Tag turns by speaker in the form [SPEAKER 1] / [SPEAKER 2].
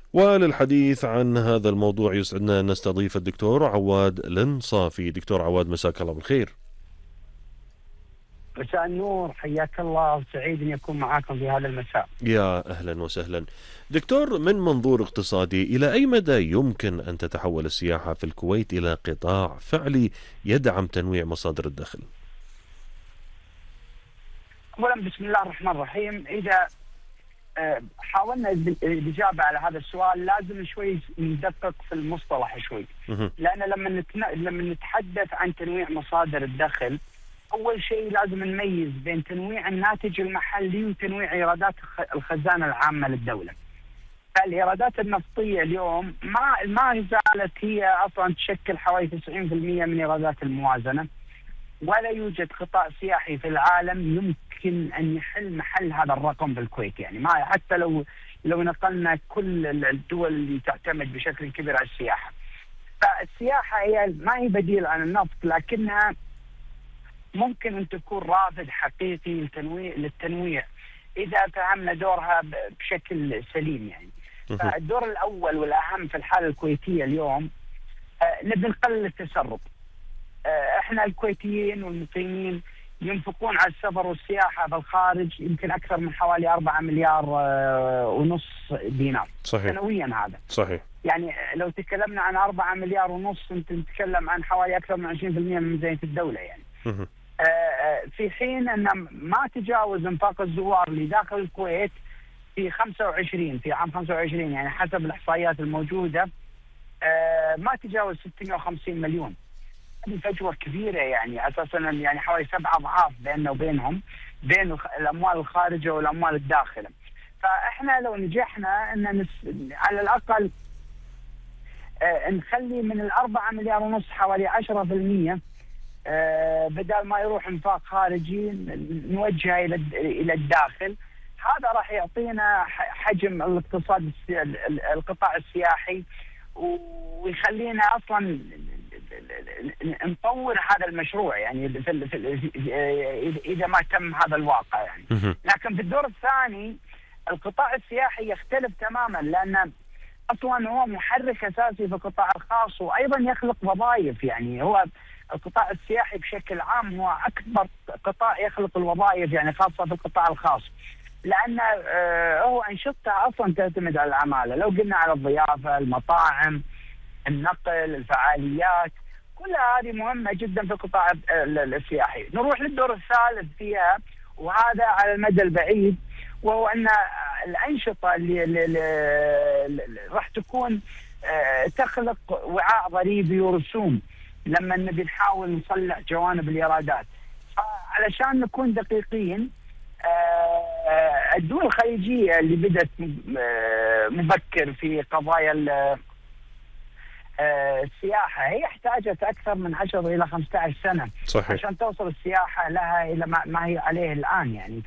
[SPEAKER 1] وللحديث عن هذا الموضوع يسعدنا أن نستضيف الدكتور عواد الانصافي. دكتور عواد، مساك الله بالخير.
[SPEAKER 2] مساء النور، حياك الله وسعيد أن يكون معاكم في هذا المساء.
[SPEAKER 1] يا أهلا وسهلا. دكتور، من منظور اقتصادي إلى أي مدى يمكن أن تتحول السياحة في الكويت إلى قطاع فعلي يدعم تنويع مصادر الدخل؟
[SPEAKER 2] أولا بسم الله الرحمن الرحيم. إذا حاولنا الإجابة على هذا السؤال لازم شوي ندقق في المصطلح شوي، لأن لما نتحدث عن تنويع مصادر الدخل، أول شيء لازم نميز بين تنويع الناتج المحلي وتنويع إيرادات الخزانة العامة للدولة. فالإيرادات النفطية اليوم ما زالت هي أصلا تشكل حوالي 90% من إيرادات الموازنة، ولا يوجد قطاع سياحي في العالم يمكن أن يحل محل هذا الرقم في الكويت. يعني ما حتى لو نقلنا كل الدول اللي تعتمد بشكل كبير على السياحة، فالسياحة هي ما هي بديل عن النفط، لكنها ممكن أن تكون رافد حقيقي للتنويع إذا فهمنا دورها بشكل سليم. يعني فالدور الأول والأهم في الحالة الكويتية اليوم نبي نقلل التسرب. احنا الكويتيين والمقيمين ينفقون على السفر والسياحة في الخارج يمكن أكثر من حوالي 4 مليار ونص دينار.
[SPEAKER 1] صحيح.
[SPEAKER 2] سنويا هذا.
[SPEAKER 1] صحيح.
[SPEAKER 2] يعني لو تكلمنا عن 4 مليار ونص انت نتكلم عن حوالي أكثر من 20% من ميزانية الدولة. يعني في حين أن ما تجاوز انفاق الزوار اللي داخل الكويت في عام 25 يعني حسب الإحصائيات الموجودة ما تجاوز 650 مليون. هذه فجوة كبيرة، يعني أساسا يعني حوالي 7 أضعاف بيننا وبينهم، بين الأموال الخارجة والأموال الداخلة. فإحنا لو نجحنا أن على الأقل نخلي من 4 مليار ونص حوالي 10% بدل ما يروح انفاق خارجي نوجهه إلى الداخل، هذا راح يعطينا حجم الاقتصاد القطاع السياحي، ويخلينا أصلا نطور هذا المشروع. يعني إذا ما تم هذا الواقع يعني. لكن في الدور الثاني القطاع السياحي يختلف تماما، لأن أصلا هو محرك أساسي في القطاع الخاص، وأيضا يخلق وظائف. يعني هو القطاع السياحي بشكل عام هو أكبر قطاع يخلق الوظائف، يعني خاصة في القطاع الخاص، لأن هو أنشطته أصلا تعتمد على العمالة. لو قلنا على الضيافة، المطاعم، النقل، الفعاليات، كلها هذه مهمة جدا في القطاع السياحي. نروح للدور الثالث فيها، وهذا على المدى البعيد، وهو أن الأنشطة اللي راح تكون تخلق وعاء ضريبي ورسوم لما نبي نحاول نصلح جوانب الإيرادات. علشان نكون دقيقين، الدول الخليجية اللي بدأت مبكر في قضايا السياحة هي احتاجت أكثر من 10 إلى 15 سنة.
[SPEAKER 1] صحيح.
[SPEAKER 2] عشان توصل السياحة لها إلى ما هي عليه الآن. يعني